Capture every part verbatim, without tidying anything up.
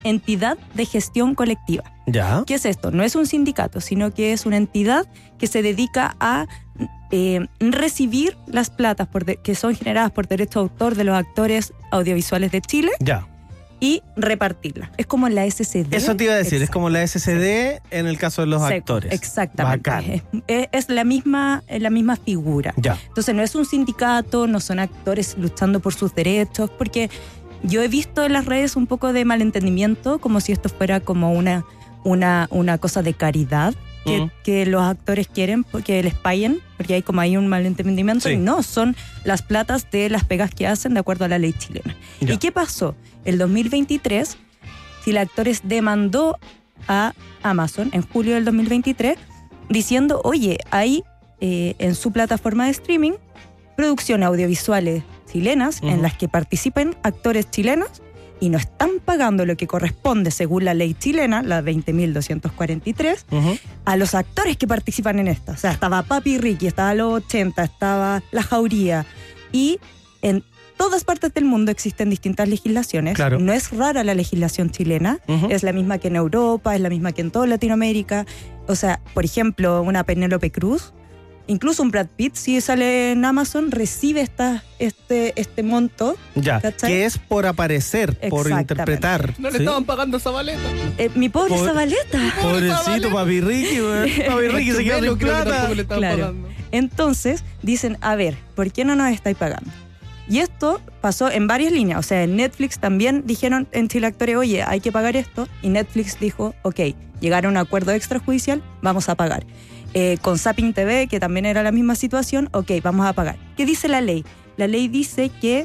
entidad de gestión colectiva. Ya. ¿Qué es esto? No es un sindicato, sino que es una entidad que se dedica a eh, recibir las platas por de, que son generadas por derecho de autor de los actores audiovisuales de Chile. Ya. Y repartirla. Es como la S C D. Eso te iba a decir, Exacto. Es como la S C D en el caso de los Seco, actores. Exactamente. Bacán. Es, es la misma, es la misma figura. Ya. Entonces no es un sindicato, no son actores luchando por sus derechos, porque yo he visto en las redes un poco de malentendimiento, como si esto fuera como una, una, una cosa de caridad. Que, Mm. que los actores quieren porque les paguen, porque hay como hay un malentendimiento. Sí. Y no, son las platas de las pegas que hacen de acuerdo a la ley chilena. Ya. ¿Y qué pasó? El dos mil veintitrés, Chile Actores demandó a Amazon en julio del dos mil veintitrés diciendo, oye, hay eh, en su plataforma de streaming producciones audiovisuales chilenas Uh-huh. en las que participen actores chilenos y no están pagando lo que corresponde según la ley chilena, la veinte mil doscientos cuarenta y tres, Uh-huh. a los actores que participan en esta. O sea, estaba Papi Ricky, estaba Los ochenta, estaba La Jauría. Y en todas partes del mundo existen distintas legislaciones. Claro. No es rara la legislación chilena. Uh-huh. Es la misma que en Europa, es la misma que en toda Latinoamérica. O sea, por ejemplo, una Penélope Cruz, incluso un Brad Pitt, si sale en Amazon, recibe esta, este, este monto. Ya. ¿Cachai? Que es por aparecer, por Exactamente. interpretar. No le ¿sí? estaban pagando esa baleta. Eh, mi pobre Por- Zabaleta. Pobrecito Papi Ricky, güey. Papi Ricky se quedó sin Creo que plata. tampoco le estaban Claro. pagando. Entonces dicen, a ver, ¿por qué no nos estáis pagando? Y esto pasó en varias líneas. O sea, en Netflix también dijeron en Chile Actores, oye, hay que pagar esto. Y Netflix dijo, ok, llegaron a un acuerdo extrajudicial, vamos a pagar. Eh, con Zapping T V, que también era la misma situación, ok, vamos a pagar. ¿Qué dice la ley? La ley dice que,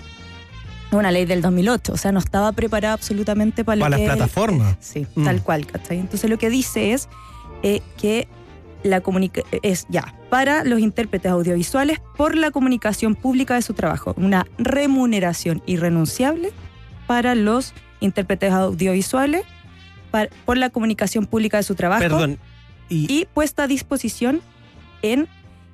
una ley del dos mil ocho, o sea, no estaba preparada absolutamente para, Para lo las que plataformas. Sí, Mm. tal cual, ¿cachai? Entonces lo que dice es eh, que la comunica es ya para los intérpretes audiovisuales por la comunicación pública de su trabajo, una remuneración irrenunciable para los intérpretes audiovisuales par- por la comunicación pública de su trabajo. Perdón. Y, Y puesta a disposición en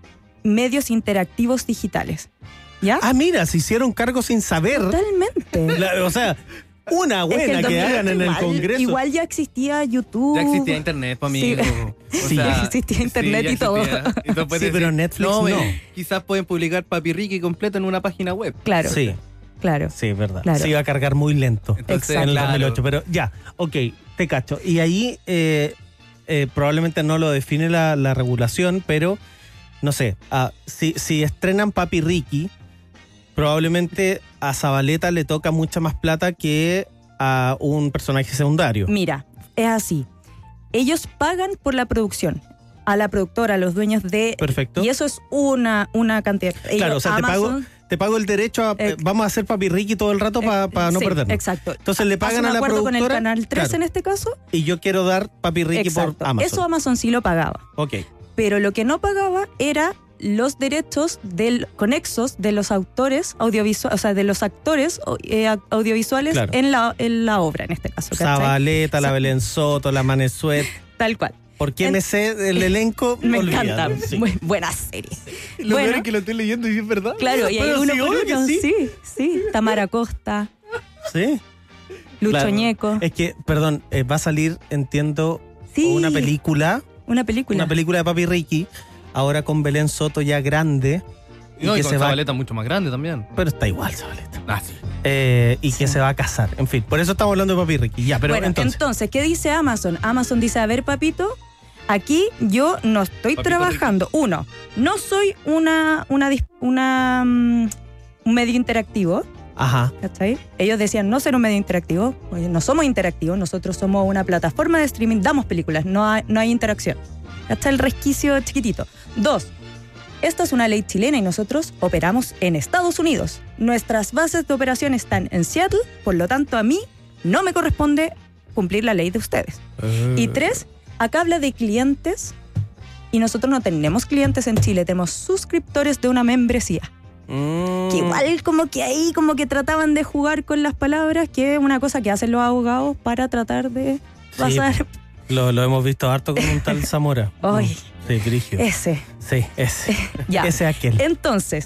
medios interactivos digitales. ¿Ya? ah, mira, se hicieron cargo sin saber. Totalmente. La- o sea, una Es buena el que, dos mil ocho hagan en el igual- Congreso. Igual ya existía YouTube. Ya existía internet para mí. Sí. Sí, ya existía internet y todo. Sí, pero Netflix no. Quizás pueden publicar Papi Ricky completo en una página web. Claro, Sí, claro. sí, es verdad. Claro. Se iba a cargar muy lento Entonces, en el claro. dos mil ocho, pero ya, ok, te cacho. Y ahí eh, eh, probablemente no lo define la, la regulación, pero no sé, ah, si, si estrenan Papi Ricky, probablemente a Zabaleta le toca mucha más plata que a un personaje secundario. Mira, es así. Ellos pagan por la producción. A la productora, a los dueños de... Perfecto. Y eso es una, una cantidad. Ellos, Claro, o sea, te pago, Amazon, te pago el derecho a... Eh, vamos a hacer Papi Ricky todo el rato para eh, no sí, perdernos. Exacto. Entonces le pagan Hacen a la acuerdo con el productora, Canal tres claro. en este caso. Y yo quiero dar Papi Ricky Exacto. por Amazon. Eso Amazon sí lo pagaba. Ok. Pero lo que no pagaba era los derechos del, conexos de los autores audiovisuales, o sea, de los actores eh, audiovisuales Claro. en, la, en la obra, en este caso. ¿cachai? Zabaleta, la Sa- Belén Soto, la Manesuet. Tal cual. ¿Por qué En- me sé el elenco? Me Olvídalo, encanta. sí. Bu- buena serie. Lo Bueno. peor es que lo estoy leyendo y es verdad. Claro, y hay Pero uno sí, por obvio que uno. sí. Sí, sí. Tamara Costa, ¿Sí? Lucho Claro. Ñeco. Es que, perdón, eh, va a salir, entiendo, Sí. una película, Una película. una película de Papi Ricky, ahora con Belén Soto ya grande. Y No, y que con se va, Zabaleta mucho más grande también. pero está igual, Zabaleta. Ah, sí. Eh, y que Sí. se va a casar. En fin, por eso estamos hablando de Papi Ricky. Ya, pero bueno, entonces. entonces, ¿qué dice Amazon? Amazon dice, a ver, papito, aquí yo no estoy Papito trabajando. Uno, no soy una, una, dis- una mm, un medio interactivo, Ajá. ¿cachai? Ellos decían no ser un medio interactivo. Oye, no somos interactivos, nosotros somos una plataforma de streaming, damos películas, no hay, no hay interacción. Hasta el resquicio chiquitito. Dos, esta es una ley chilena y nosotros operamos en Estados Unidos. Nuestras bases de operación están en Seattle, por lo tanto a mí no me corresponde cumplir la ley de ustedes. Y tres, acá habla de clientes y nosotros no tenemos clientes en Chile, tenemos suscriptores de una membresía. Mm. Que igual como que ahí como que trataban de jugar con las palabras, que es una cosa que hacen los abogados para tratar de pasar. Lo, lo hemos visto harto con un tal Zamora. Ay. Sí, brígido. Ese. Sí, ese. Ya. Ese aquel. Entonces,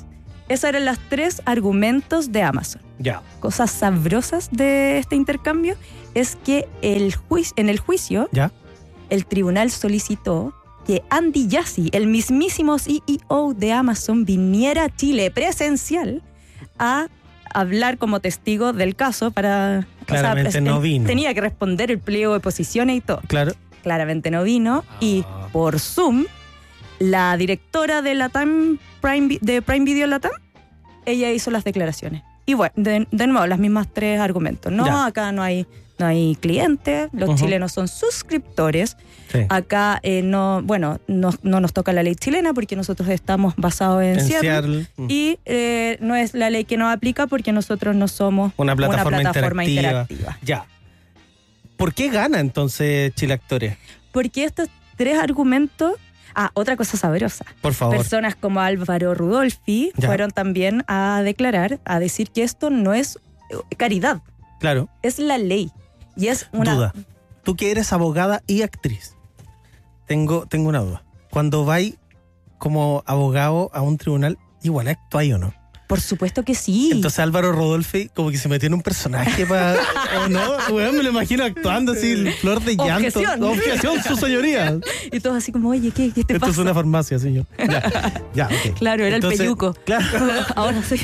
esos eran los tres argumentos de Amazon. Ya. Cosas sabrosas de este intercambio es que el juicio, en el juicio, Ya. el tribunal solicitó que Andy Jassy, el mismísimo C E O de Amazon, viniera a Chile presencial a hablar como testigo del caso para... Claramente o sea, no vino. Tenía que responder el pliego de posiciones y todo. Claro. Claramente no vino. Y Ah. por Zoom, la directora de Latam Prime, Vi- de Prime Video Latam, ella hizo las declaraciones. Y bueno, de, de nuevo, las mismas tres argumentos. No, Ya. acá no hay, no hay clientes, los Ujú. chilenos son suscriptores. Sí. Acá eh, no, bueno, no, no nos toca la ley chilena porque nosotros estamos basados en, En Seattle. Seattle. Mm. Y eh, no es la ley que nos aplica porque nosotros no somos Una plataforma, plataforma interactiva. interactiva. Ya. ¿Por qué gana entonces Chile Actores? Porque estos tres argumentos... Ah, otra cosa sabrosa. Por favor. Personas como Álvaro Rudolfi Ya. fueron también a declarar, a decir que esto no es eh, caridad, Claro. es la ley. Y es una... Duda. Tú que eres abogada y actriz. Tengo, tengo una duda. Cuando vais como abogado a un tribunal, igual actúas o no. Por supuesto que sí. Entonces Álvaro Rodolfi como que se metió en un personaje para... ¿O no? Weón, me lo imagino actuando así, flor de llanto. Objeción. Objeción, su señoría. Y todos así como, oye, ¿qué, qué te Esto pasa? es una farmacia, señor. Ya, ya, ok. Claro, era Entonces, el peyuco. Claro. Ahora sí.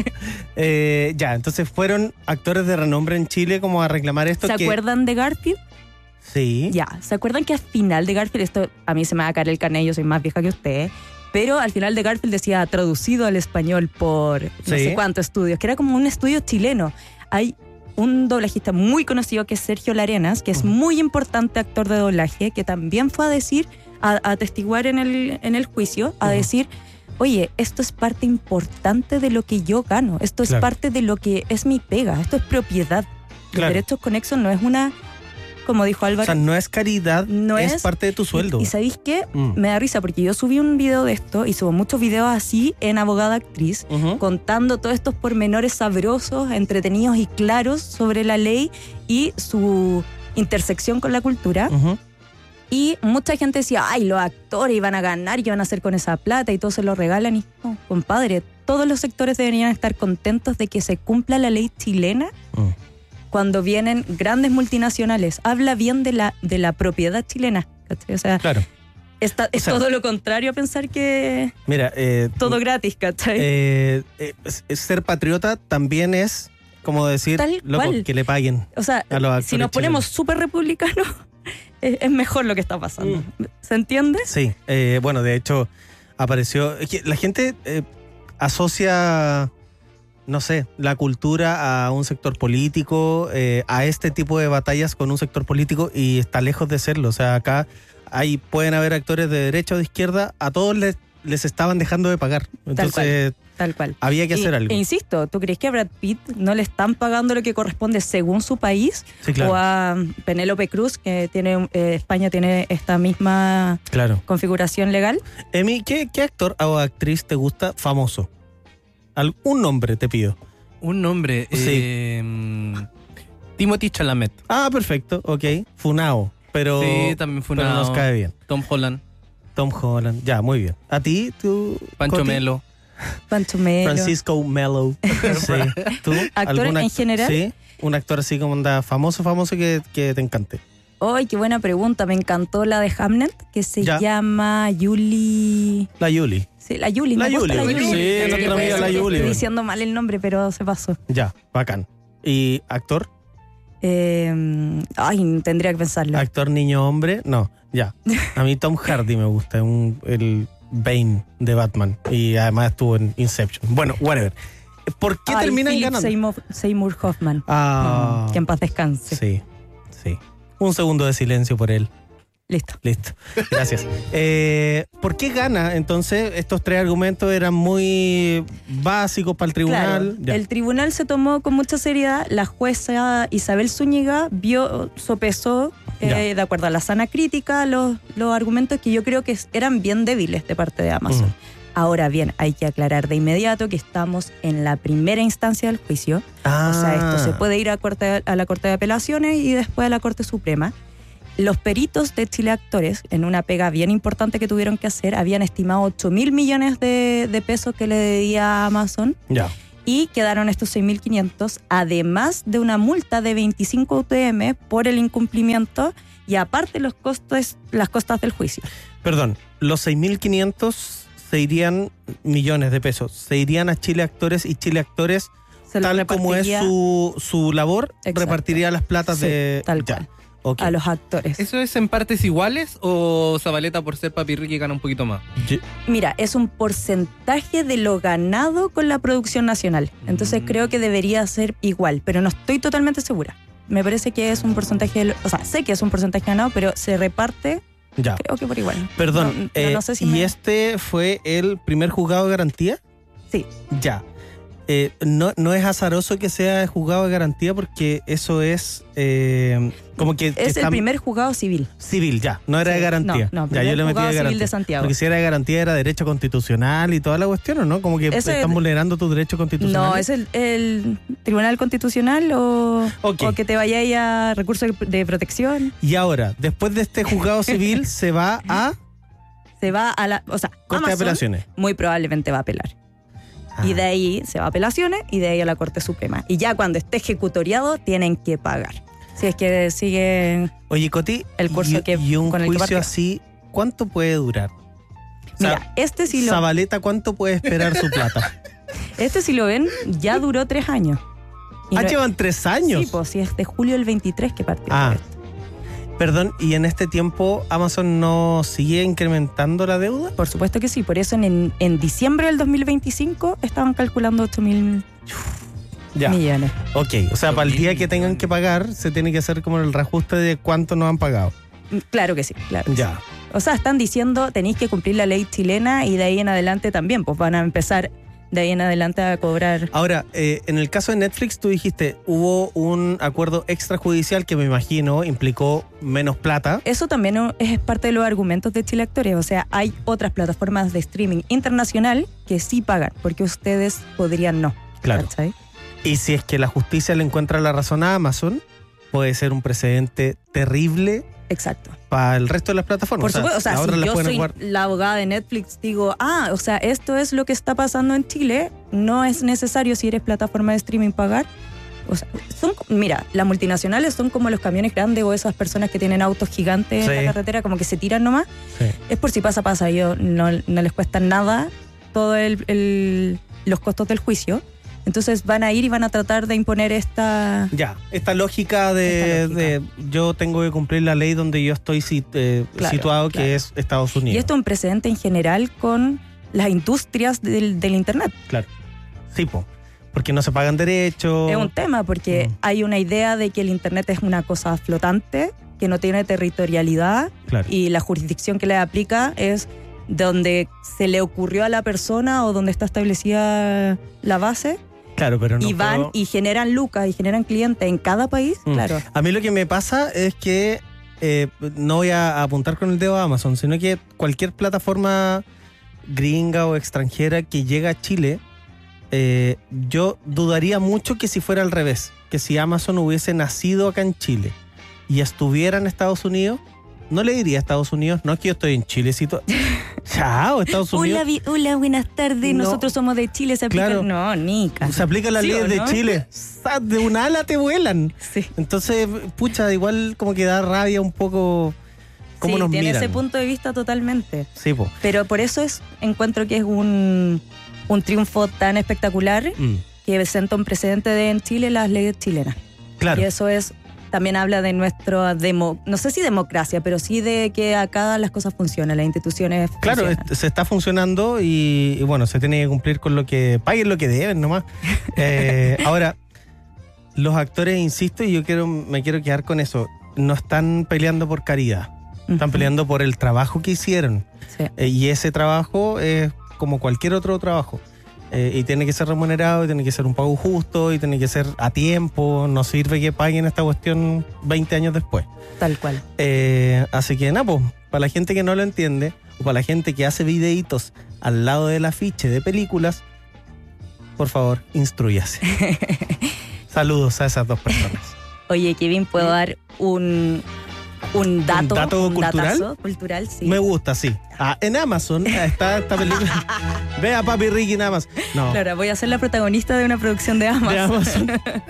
Eh, ya, entonces fueron actores de renombre en Chile como a reclamar esto. ¿Se que... acuerdan de Garfield? Sí. Ya, ¿se acuerdan que al final de Garfield, esto a mí se me va a caer el carnet, yo soy más vieja que usted, pero al final de Garfield decía traducido al español por no Sí. sé cuántos estudios, que era como un estudio chileno. Hay un doblajista muy conocido que es Sergio Larenas, que es Ujú. muy importante actor de doblaje, que también fue a decir, a, a atestiguar en el, en el juicio, a Ujú. decir, oye, esto es parte importante de lo que yo gano, esto es Claro. parte de lo que es mi pega, esto es propiedad. Los Claro. derechos conexos no es una, como dijo O Álvaro, sea, no es caridad, No es, es- parte de tu sueldo. y, y ¿sabéis qué? Mm. Me da risa porque yo subí un video de esto y subo muchos videos así en Abogada Actriz, Ujú. contando todos estos pormenores sabrosos, entretenidos y claros sobre la ley y su intersección con la cultura. Ujú. Y mucha gente decía, ay, los actores iban a ganar, ¿qué van a hacer con esa plata? Y todos se lo regalan. Y no, compadre, todos los sectores deberían estar contentos de que se cumpla la ley chilena Mm. cuando vienen grandes multinacionales. Habla bien de la, de la propiedad chilena. ¿Cachai? O sea, Claro. está, es sea- todo lo contrario a pensar que Mira, eh, todo gratis, ¿cachai? eh, eh, es- es ser patriota también es como decir, Tal loco, cual. que le paguen. o sea, a los actores si nos ponemos súper republicanos, es, es mejor lo que está pasando. ¿Se entiende? Sí, eh, bueno, de hecho apareció... es que la gente eh, asocia, no sé, la cultura a un sector político, eh, a este tipo de batallas con un sector político y está lejos de serlo. O sea, acá hay, pueden haber actores de derecha o de izquierda, a todos les, les estaban dejando de pagar. Entonces Tal cual. había que Y- hacer algo. E insisto, ¿tú crees que a Brad Pitt no le están pagando lo que corresponde según su país? Sí, claro. O a Penélope Cruz, que tiene eh, España tiene esta misma Claro. configuración legal. Emi, ¿qué, qué actor o actriz te gusta famoso? Algún nombre te pido. Un nombre. Sí. eh, Timothy Chalamet. Ah, perfecto, ok. Funao, pero, Sí, también fue pero una. nos cae bien. Tom Holland. Tom Holland, ya, muy bien. ¿A ti, tú? Pancho Coti? Melo. Pancho Melo. Francisco Melo. Sí. ¿Tú? ¿Actor ¿Algún en act- general? Sí, un actor así como anda famoso, famoso que, que te encante. ¡Ay, qué buena pregunta! Me encantó la de Hamnet, que se Ya. llama Yuli... La Yuli. Sí, la Yuli. La me gusta Yuli, la Yuli. sí, nuestra puede amiga ser la que Yuli, Estoy bueno. diciendo mal el nombre, pero se pasó. Ya, bacán. ¿Y actor? Eh, ay, tendría que pensarlo. ¿Actor niño hombre? No, ya. A mí Tom Hardy me gusta, un, el Bane de Batman. Y además estuvo en Inception. Bueno, whatever. ¿Por qué Ay, terminan Philip ganando? Seymour, Seymour Hoffman. Ah, Mm, que en paz descanse. sí, sí. Un segundo de silencio por él. Listo. Listo. Gracias. Eh, ¿Por qué gana? Entonces, estos tres argumentos eran muy básicos para el tribunal. Claro, Ya. el tribunal se tomó con mucha seriedad. La jueza Isabel Zúñiga vio, sopesó, eh, Ya. de acuerdo a la sana crítica, los, los argumentos que yo creo que eran bien débiles de parte de Amazon. Mm. Ahora bien, hay que aclarar de inmediato que estamos en la primera instancia del juicio. Ah. O sea, esto se puede ir a, corte, a la Corte de Apelaciones y después a la Corte Suprema. los peritos de Chile Actores, en una pega bien importante que tuvieron que hacer, habían estimado ocho mil millones de, de pesos que le debía a Amazon. Ya. Y quedaron estos seis mil quinientos, además de una multa de veinticinco U T M por el incumplimiento y aparte los costos, las costas del juicio. Perdón, los seis mil quinientos se irían, millones de pesos, se irían a Chile Actores y Chile Actores, Se lo tal como es repartiría- su, su labor, Exacto. repartiría las platas Sí, de... tal ya. cual. Ok. A los actores. ¿Eso es en partes iguales o Zabaleta por ser Papi Ricky gana un poquito más? Yo- Mira, es un porcentaje de lo ganado con la producción nacional. Entonces Mm. creo que debería ser igual, pero no estoy totalmente segura. Me parece que es un porcentaje, de lo- o sea, sé que es un porcentaje ganado, pero se reparte, ya. creo que por igual. Perdón, No, pero eh, no sé si ¿y me- este fue el primer juzgado de garantía? Sí. Ya. Eh, no, no es azaroso que sea juzgado de garantía porque eso es eh, como que, que Es el está primer juzgado civil. civil, ya, no era de Sí. garantía. No, no, ya, primer yo le metí juzgado de civil garantía. de Santiago. Porque si era de garantía era derecho constitucional y toda la cuestión, ¿o no? Como que Ese- están vulnerando tus derechos constitucionales. No, es el, el Tribunal Constitucional o, Ok. o que te vayáis a recursos de protección. Y ahora, después de este juzgado civil, se va a Se va a la. O sea, Corte de Amazon Apelaciones. muy probablemente va a apelar. Ah, Y de ahí se va a apelaciones y de ahí a la Corte Suprema. Y ya cuando esté ejecutoriado, tienen que pagar. Si es que siguen. Oye, Coti, el curso y, que- y un con el que juicio partió. así, ¿cuánto puede durar? O sea, Mira, este si, lo, Zabaleta, ¿cuánto puede esperar su plata? este si lo ven, ya duró tres años. Y ah, no- llevan tres años. Sí, pues si es de julio del veintitrés que partió. Ah. esto. Perdón, ¿y en este tiempo Amazon no sigue incrementando la deuda? Por supuesto que sí. Por eso en, en diciembre del dos mil veinticinco estaban calculando ocho mil Ya. millones. Ok, o sea, para el día que tengan que pagar, se tiene que hacer como el reajuste de cuánto nos han pagado. Claro que sí, claro. que Ya. sí. O sea, están diciendo tenéis que cumplir la ley chilena y de ahí en adelante también, pues van a empezar de ahí en adelante a cobrar. Ahora, eh, en el caso de Netflix, tú dijiste, hubo un acuerdo extrajudicial que me imagino implicó menos plata. Eso también es parte de los argumentos de Chile Actores. O sea, hay otras plataformas de streaming internacional que sí pagan, porque ustedes podrían no. Claro. ¿Cachai? Y si es que la justicia le encuentra la razón a Amazon, puede ser un precedente terrible Exacto. para el resto de las plataformas. Por supuesto, o sea, las si otras las yo pueden soy jugar- la abogada de Netflix, digo, ah, o sea, esto es lo que está pasando en Chile, no es necesario si eres plataforma de streaming pagar. O sea, son, mira, las multinacionales son como los camiones grandes o esas personas que tienen autos gigantes Sí. en la carretera, como que se tiran nomás. Sí. Es por si pasa, pasa. Yo no, no les cuesta nada todo el, el- los costos del juicio. Entonces van a ir y van a tratar de imponer esta... Ya, esta lógica de, Esta lógica. de yo tengo que cumplir la ley donde yo estoy sit- eh, Claro, situado, claro. que es Estados Unidos. Y esto es un precedente en general con las industrias del, del Internet. Claro. Sí, po, porque no se pagan derechos. Es un tema porque Mm. hay una idea de que el Internet es una cosa flotante, que no tiene territorialidad Claro. y la jurisdicción que le aplica es donde se le ocurrió a la persona o donde está establecida la base. Claro, pero no y van puedo- y generan lucas y generan clientes en cada país, Mm. claro. A mí lo que me pasa es que eh, no voy a apuntar con el dedo a Amazon, sino que cualquier plataforma gringa o extranjera que llega a Chile, eh, yo dudaría mucho que si fuera al revés, que si Amazon hubiese nacido acá en Chile y estuviera en Estados Unidos, no le diría a Estados Unidos, no es que yo estoy en Chilecito. Chao, Estados Unidos. Hola, vi- hola, buenas tardes, No. nosotros somos de Chile, se aplica... Claro. No, Nica. Se aplica la ¿Sí ley o de no? Chile. Sa- De un ala te vuelan. Sí. Entonces, pucha, igual como que da rabia un poco cómo Sí, nos tiene miran. ese punto de vista totalmente. Sí, po. Pero por eso es encuentro que es un, un triunfo tan espectacular Mm, que senta un precedente de en Chile las leyes chilenas. claro. Y eso es también habla de nuestro demo, no sé si democracia, pero sí de que acá las cosas funcionan, las instituciones Claro, funcionan. es- se está funcionando y, y bueno, se tiene que cumplir con lo que paguen lo que deben nomás. Eh, ahora, los actores, insisto, y yo quiero me quiero quedar con eso, no están peleando por caridad, están Ujú. peleando por el trabajo que hicieron. Sí. Eh, y ese trabajo es como cualquier otro trabajo. Eh, y tiene que ser remunerado, y tiene que ser un pago justo, y tiene que ser a tiempo. No sirve que paguen esta cuestión veinte años después. Tal cual. Eh, así que nada, pues, para la gente que no lo entiende, o para la gente que hace videitos al lado del afiche de películas, por favor, instrúyase. Saludos a esas dos personas. Oye, Kevin, ¿puedo dar un, Un dato, ¿Un dato un cultural? datazo cultural, sí. Me gusta, sí. Ah, en Amazon está esta película. Ve a Papi Ricky nada más. No. Claro, voy a ser la protagonista de una producción de Amazon. De Amazon.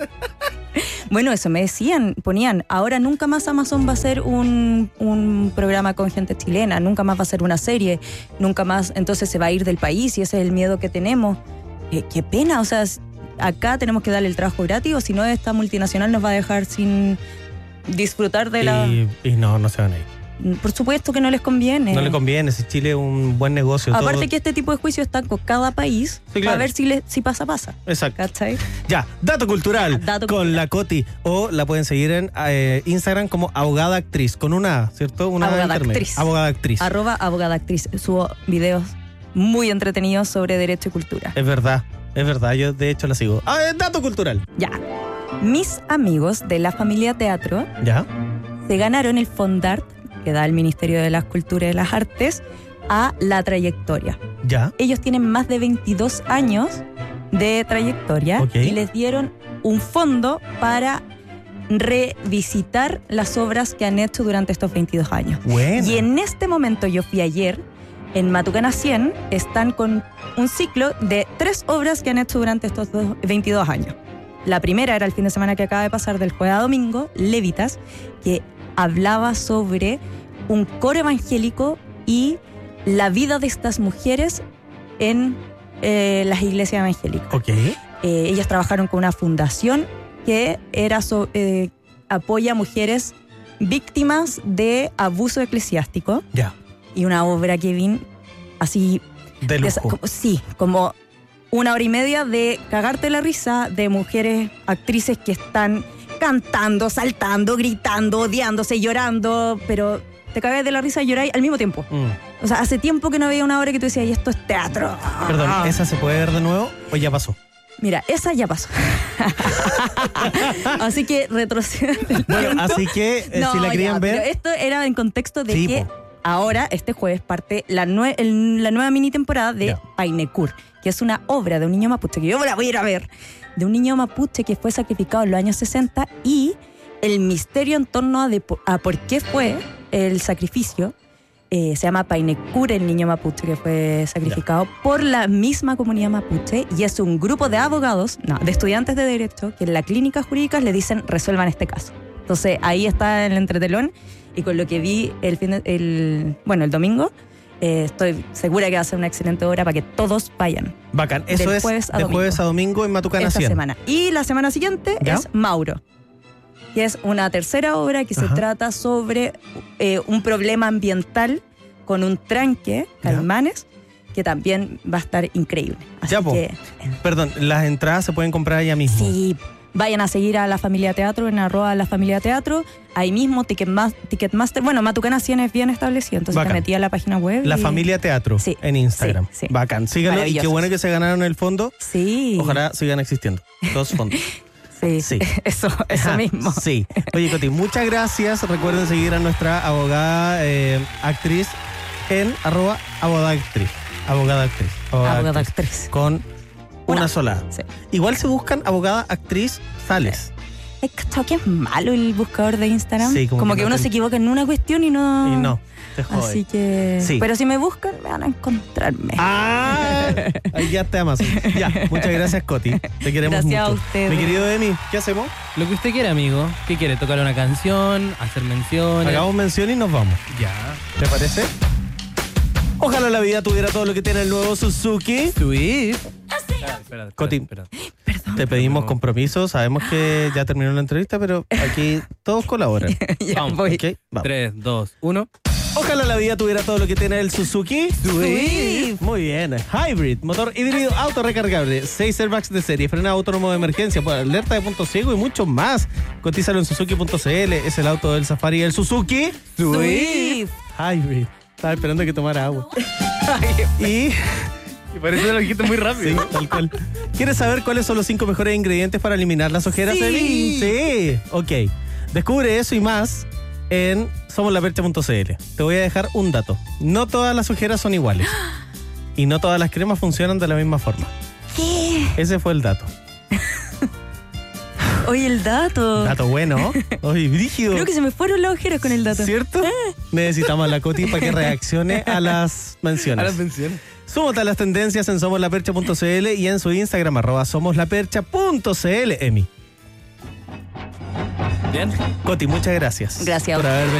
Bueno, eso me decían, ponían, ahora nunca más Amazon va a ser un, un programa con gente chilena, nunca más va a ser una serie, nunca más, entonces se va a ir del país y ese es el miedo que tenemos. Eh, qué pena, o sea, acá tenemos que darle el trabajo gratis o si no esta multinacional nos va a dejar sin disfrutar de la... Y, y no, no se van a ir. Por supuesto que no les conviene. No le conviene, si Chile es un buen negocio. Aparte todo. que este tipo de juicios están con cada país, Sí, claro. a ver si, le, si pasa, pasa. Exacto. ¿Cachai? Ya, dato cultural Dato con cultural. la Coti. O la pueden seguir en eh, Instagram como abogada actriz, con una A, ¿cierto? Una A Abogada intermedia. actriz. Abogada actriz. Arroba abogada actriz. Subo videos muy entretenidos sobre derecho y cultura. Es verdad, es verdad, yo de hecho la sigo. Ah, eh, dato cultural. Ya. Mis amigos de la familia Teatro Ya. se ganaron el Fondart, que da el Ministerio de las Culturas y las Artes, a la trayectoria. Ya. Ellos tienen más de veintidós años de trayectoria Ok. y les dieron un fondo para revisitar las obras que han hecho durante estos veintidós años. Bueno. Y en este momento, yo fui ayer, en Matucana cien, están con un ciclo de tres obras que han hecho durante estos dos- veintidós años. La primera era el fin de semana que acaba de pasar, del jueves a domingo, Lévitas, que hablaba sobre un coro evangélico y la vida de estas mujeres en eh, las iglesias evangélicas. Ok. Eh, ellas trabajaron con una fundación que era so- eh, apoya a mujeres víctimas de abuso eclesiástico, Ya. y una obra, Kevin, así De de esa- lujo. como- sí, como una hora y media de cagarte la risa, de mujeres actrices que están cantando, saltando, gritando, odiándose, llorando, pero te cagas de la risa y lloráis al mismo tiempo. Mm. O sea, hace tiempo que no había una obra que tú decías, y esto es teatro. Perdón, ¿esa se puede ver de nuevo o ya pasó? Mira, esa ya pasó. Así que retroceden el Bueno, tiempo. así que eh, No, si la querían ya, ver. pero esto era en contexto de Sí, que po. ahora, este jueves, parte la, nue- el- la nueva mini temporada de Ya. Painecur, que es una obra de un niño mapuche, que yo me la voy a ir a ver, de un niño mapuche que fue sacrificado en los años sesenta, y el misterio en torno a, de po- a por qué fue el sacrificio. Eh, se llama Painecur, el niño mapuche que fue sacrificado por la misma comunidad mapuche, y es un grupo de abogados, no, de estudiantes de derecho, que en la clínica jurídica le dicen resuelvan este caso. Entonces ahí está el entretelón, y con lo que vi el, fin de- el, bueno, el domingo, eh, estoy segura que va a ser una excelente obra para que todos vayan Bacán. Eso del es jueves a de domingo. jueves a domingo en Matucana esta cien. semana. Y la semana siguiente ¿Ya? es Mauro, que es una tercera obra que se Ajá. trata sobre eh, un problema ambiental con un tranque, ¿Ya? Caimanes, que también va a estar increíble. Así Ya, po. que Perdón, las entradas se pueden comprar allá mismo. sí, vayan a seguir a La Familia Teatro en arroba La Familia Teatro. Ahí mismo Ticketmas- Ticketmaster, bueno, Matucana cien es bien establecido, entonces Bacán. me metí a la página web. La y- Familia Teatro Sí, en Instagram. sí, sí. Bacán. Síganlo y qué Maravillosos. bueno que se ganaron el fondo. Sí. Ojalá sigan existiendo. Dos fondos. Sí, Sí. eso, eso Ajá, mismo. Sí. Oye, Coti, muchas gracias. Recuerden seguir a nuestra abogada eh, actriz en arroba abogada actriz. Abogada actriz. Abogada actriz. Con una, Una. sola. Sí. Igual se buscan abogada actriz Sales. ¿Has cachado que es malo el buscador de Instagram? Sí, como que que, no uno te- se equivoca en una cuestión y no... Y no, te jode. Así que... Sí. Pero si me buscan, me van a encontrarme. Ah, ahí ya te amas. Ya, muchas gracias, Coti. Te queremos Gracias a mucho. ustedes. Mi querido Emi, ¿qué hacemos? Lo que usted quiera, amigo. ¿Qué quiere? ¿Tocar una canción? ¿Hacer menciones? Hagamos mención y nos vamos. Ya. ¿Te parece? Ojalá la vida tuviera todo lo que tiene el nuevo Suzuki. Sweet. Espera, espera, Coti. espera. Perdón. Te pedimos No. compromiso. Sabemos que ya terminó la entrevista, pero aquí todos colaboran. Ya Vamos, voy. ¿Ok? Vamos. tres, dos, uno. Ojalá la vida tuviera todo lo que tiene el Suzuki Swift. Muy bien. Hybrid, motor híbrido autorrecargable, seis airbags de serie, frenado autónomo de emergencia, pues, alerta de punto ciego y mucho más. Cotízalo en suzuki punto c l. Es el auto del Safari del Suzuki Swift. Hybrid. Estaba esperando que tomara agua. Y Y parece que lo dijiste muy rápido. sí, tal cual. ¿Quieres saber cuáles son los cinco mejores ingredientes para eliminar las ojeras? Sí. Emi? Sí. Ok. Descubre eso y más en somos la percha punto c l. Te voy a dejar un dato. No todas las ojeras son iguales. Y no todas las cremas funcionan de la misma forma. ¿Qué? Ese fue el dato. Oye, el dato. Dato bueno. Oye, brígido. Creo que se me fueron las ojeras con el dato. ¿Cierto? Necesitamos a la Coti para que reaccione a las menciones. A las menciones. Súmate a las tendencias en somoslapercha punto cl y en su Instagram, arroba somoslapercha punto cl, Emi. Bien. Coti, muchas gracias. Gracias. Por haber venido.